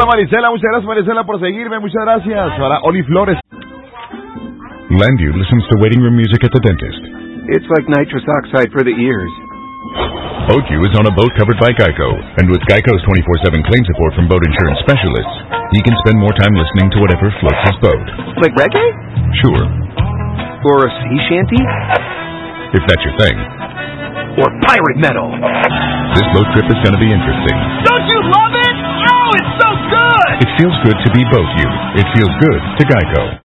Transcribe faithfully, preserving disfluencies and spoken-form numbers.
Hola Marisela, muchas gracias Marisela por seguirme, muchas gracias. Ahora Oli Flores. Landu listens to waiting room music at the dentist. It's like nitrous oxide for the ears. Oku is on a boat covered by Geico, and with Geico's twenty-four seven claim support from boat insurance specialists, he can spend more time listening to whatever floats his boat. Like reggae? Sure. Or a sea shanty? If that's your thing. Or pirate metal. This boat trip is going to be interesting. Don't you love it? Oh, it's so good! It feels good to be boat you. It feels good to Geico.